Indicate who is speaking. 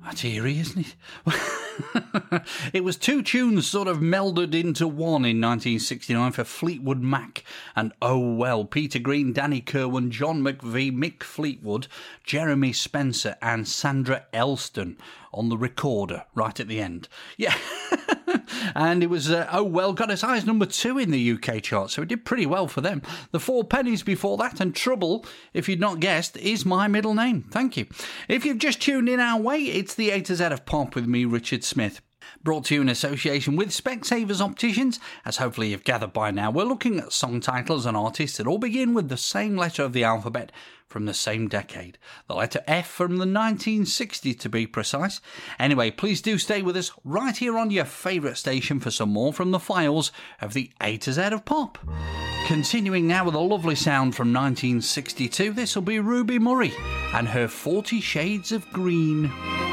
Speaker 1: That's eerie, isn't it? It was two tunes sort of melded into one in 1969 for Fleetwood Mac and Oh Well. Peter Green, Danny Kirwan, John McVie, Mick Fleetwood, Jeremy Spencer and Sandra Elston on the recorder right at the end. Yeah. And it was, Oh Well, got as high as number 2 in the UK chart, so it did pretty well for them. The Four Pennies before that, and Trouble, if you'd not guessed, is my middle name. Thank you. If you've just tuned in our way, it's the A to Z of Pop with me, Richard Smith. Brought to you in association with Specsavers Opticians. As hopefully you've gathered by now, we're looking at song titles and artists that all begin with the same letter of the alphabet from the same decade. The letter F from the 1960s to be precise. Anyway, please do stay with us right here on your favourite station for some more from the files of the A to Z of Pop. Continuing now with a lovely sound from 1962, this will be Ruby Murray and her 40 Shades of Green.